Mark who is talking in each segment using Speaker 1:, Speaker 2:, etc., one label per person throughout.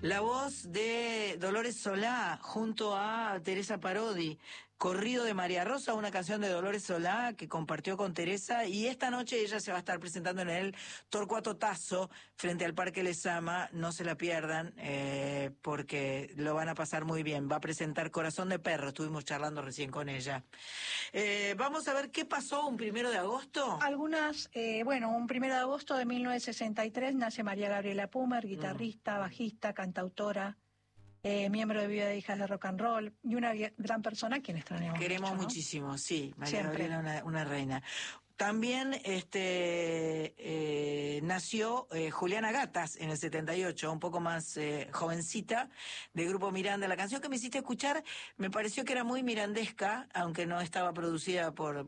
Speaker 1: La voz de Dolores Solá junto a Teresa Parodi. Corrido de María Rosa, una canción de Dolores Solá que compartió con Teresa, y esta noche ella se va a estar presentando en el Torcuato Tasso frente al Parque Lezama. No se la pierdan porque lo van a pasar muy bien. Va a presentar Corazón de Perro, estuvimos charlando recién con ella. Vamos a ver qué pasó un 1 de agosto.
Speaker 2: Un 1 de agosto de 1963 nace María Gabriela Pumer, guitarrista, bajista, cantautora, miembro de Vida de Hijas de Rock and Roll, y una gran persona a quien extrañamos
Speaker 1: Queremos
Speaker 2: mucho, ¿no?
Speaker 1: muchísimo, sí, María
Speaker 2: Siempre.
Speaker 1: Gabriela, una reina. También nació Juliana Gatas en el 78, un poco más jovencita, de Grupo Miranda. La canción que me hiciste escuchar me pareció que era muy mirandesca, aunque no estaba producida por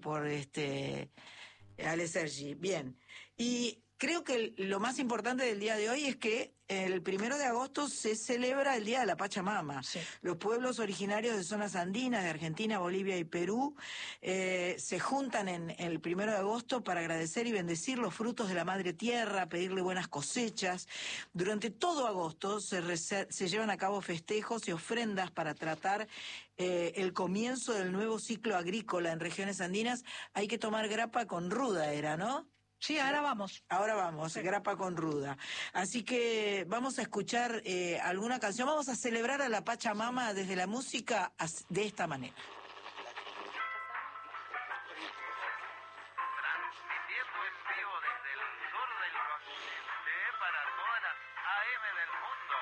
Speaker 1: Ale Sergi. Bien. Y creo que lo más importante del día de hoy es que el 1 de agosto se celebra el Día de la Pachamama.
Speaker 2: Sí.
Speaker 1: Los pueblos originarios de zonas andinas, de Argentina, Bolivia y Perú, se juntan en el 1 de agosto para agradecer y bendecir los frutos de la madre tierra, pedirle buenas cosechas. Durante todo agosto se llevan a cabo festejos y ofrendas para tratar el comienzo del nuevo ciclo agrícola en regiones andinas. Hay que tomar grapa con ruda, ¿no?
Speaker 2: Sí, ahora vamos.
Speaker 1: Ahora vamos, sí. Grapa con ruda. Así que vamos a escuchar alguna canción. Vamos a celebrar a la Pachamama desde la música de esta manera.